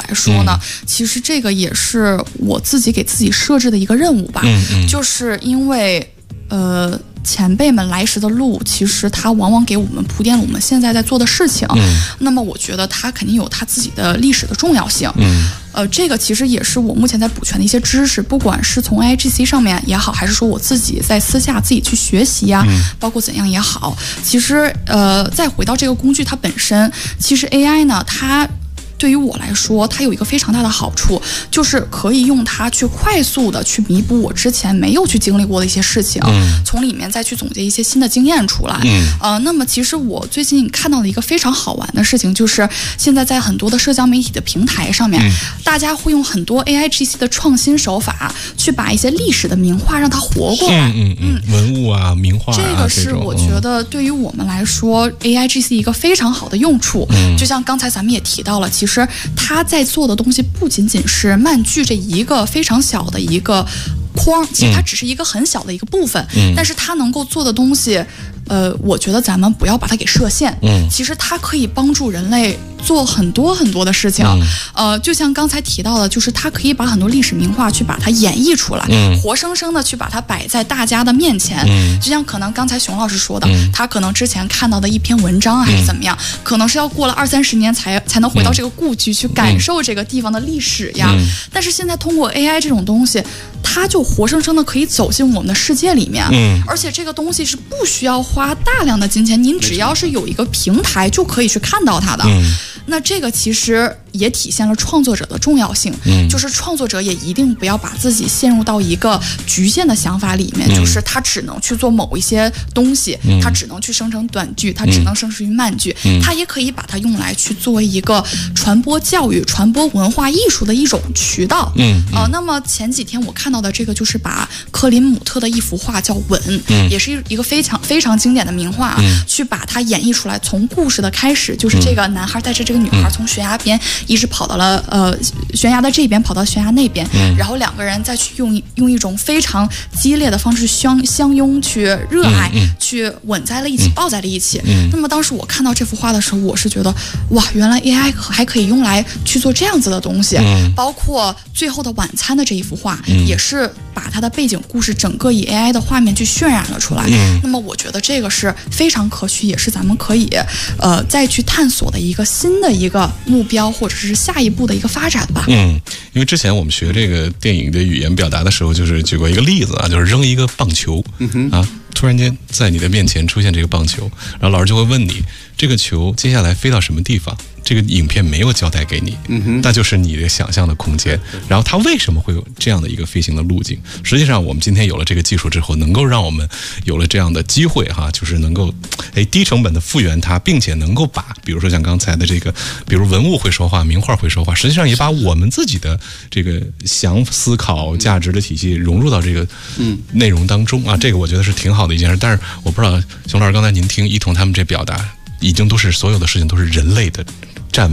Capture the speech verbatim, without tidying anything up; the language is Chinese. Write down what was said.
说呢，嗯、其实这个也是我自己给自己设置的一个任务吧， 嗯嗯、 就是因为呃。前辈们来时的路，其实他往往给我们铺垫了我们现在在做的事情。嗯，那么我觉得他肯定有他自己的历史的重要性。嗯，呃，这个其实也是我目前在补全的一些知识，不管是从 A I G C 上面也好，还是说我自己在私下自己去学习呀、啊，嗯、包括怎样也好。其实，呃，再回到这个工具它本身，其实 A I 呢，它。对于我来说，它有一个非常大的好处，就是可以用它去快速的去弥补我之前没有去经历过的一些事情，嗯、从里面再去总结一些新的经验出来。嗯、呃，那么其实我最近看到的一个非常好玩的事情，就是现在在很多的社交媒体的平台上面，嗯、大家会用很多 A I G C 的创新手法，去把一些历史的名画让它活过来。 嗯嗯嗯，文物啊，名画啊， 这个是我觉得对于我们来说、嗯、A I G C 一个非常好的用处。嗯、就像刚才咱们也提到了，其实。其实他在做的东西不仅仅是漫剧这一个非常小的一个框，其实它只是一个很小的一个部分，嗯、但是它能够做的东西，呃，我觉得咱们不要把它给设限。嗯，其实它可以帮助人类做很多很多的事情。嗯、呃，就像刚才提到的，就是它可以把很多历史名画去把它演绎出来，嗯、活生生的去把它摆在大家的面前。嗯、就像可能刚才熊老师说的，嗯、他可能之前看到的一篇文章还是怎么样，嗯、可能是要过了二三十年才才能回到这个故居、嗯、去感受这个地方的历史呀。嗯、但是现在通过 A I 这种东西，它就活生生的可以走进我们的世界里面。嗯，而且这个东西是不需要花大量的金钱，您只要是有一个平台就可以去看到它的。嗯，那这个其实也体现了创作者的重要性。嗯，就是创作者也一定不要把自己陷入到一个局限的想法里面，嗯、就是他只能去做某一些东西，嗯、他只能去生成短剧，他只能生成于慢剧，嗯、他也可以把它用来去作为一个传播教育、传播文化艺术的一种渠道。嗯，呃，那么前几天我看到的这个就是把克林姆特的一幅画叫《吻》，嗯、也是一个非常非常经典的名画，嗯、去把它演绎出来。从故事的开始，就是这个男孩带着这个女孩从悬崖边一直跑到了呃悬崖的这边，跑到悬崖那边，嗯、然后两个人再去用用一种非常激烈的方式相相拥，去热爱，嗯嗯、去吻在了一起，嗯、抱在了一起。嗯、那么当时我看到这幅画的时候，我是觉得哇，原来 A I 还可以用来去做这样子的东西。嗯、包括最后的晚餐的这一幅画，嗯、也是把它的背景故事整个以 A I 的画面去渲染了出来。嗯、那么我觉得这个是非常可取，也是咱们可以呃再去探索的一个新的一个目标，或者是下一步的一个发展吧。 嗯，因为之前我们学这个电影的语言表达的时候，就是举过一个例子啊，就是扔一个棒球，嗯、啊，突然间在你的面前出现这个棒球，然后老师就会问你，这个球接下来飞到什么地方？这个影片没有交代给你，嗯哼，那就是你的想象的空间。然后它为什么会有这样的一个飞行的路径？实际上，我们今天有了这个技术之后，能够让我们有了这样的机会哈，就是能够哎低成本的复原它，并且能够把，比如说像刚才的这个，比如文物会说话，名画会说话，实际上也把我们自己的这个想思考价值的体系融入到这个嗯内容当中啊。这个我觉得是挺好的一件事。但是我不知道熊老师刚才您听一彤他们这表达，已经都是所有的事情都是人类的